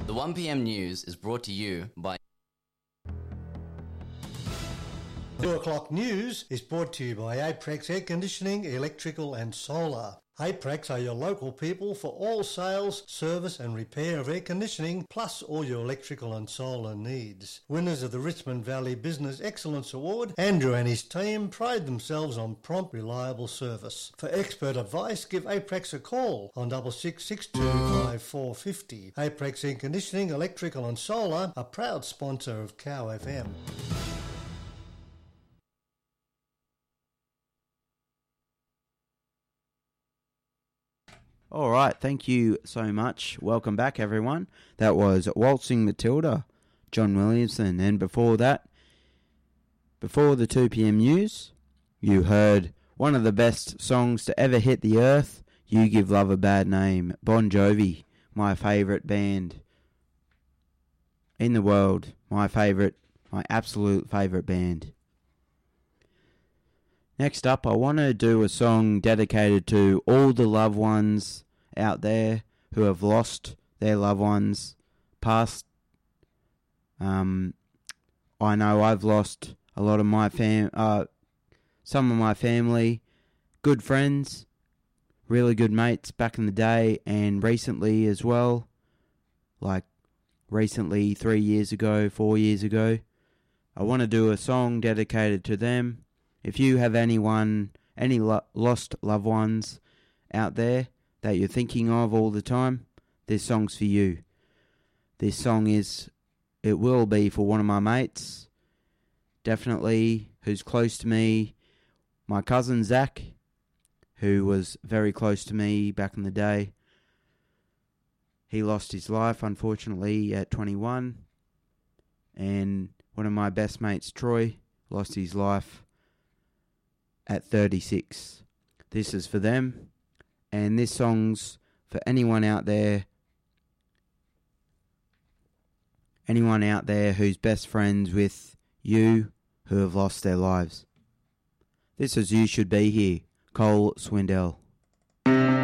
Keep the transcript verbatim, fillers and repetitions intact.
The one p m news is brought to you by... two o'clock news is brought to you by Aprex Air Conditioning, Electrical and Solar. Aprex are your local people for all sales, service and repair of air conditioning, plus all your electrical and solar needs. Winners of the Richmond Valley Business Excellence Award, Andrew and his team pride themselves on prompt, reliable service. For expert advice, give Aprex a call on six six six two five four five zero. Aprex Air Conditioning, Electrical and Solar, a proud sponsor of Cow F M. All right, thank you so much. Welcome back, everyone. That was Waltzing Matilda, John Williamson. And before that, before the two p m news, you heard one of the best songs to ever hit the earth, You Give Love a Bad Name, Bon Jovi, my favourite band in the world, my favourite, my absolute favourite band. Next up, I want to do a song dedicated to all the loved ones out there who have lost their loved ones, past. Um, I know I've lost a lot of my fam, uh, some of my family, good friends, really good mates back in the day, and recently as well, like recently three years ago, four years ago. I want to do a song dedicated to them. If you have anyone, any lo- lost loved ones out there that you're thinking of all the time, this song's for you. This song is, it will be for one of my mates, definitely, who's close to me, my cousin Zach, who was very close to me back in the day. He lost his life, unfortunately, at twenty-one, and one of my best mates, Troy, lost his life at thirty-six. This is for them, and this song's for anyone out there, anyone out there who's best friends with you who have lost their lives. This is You Should Be Here, Cole Swindell.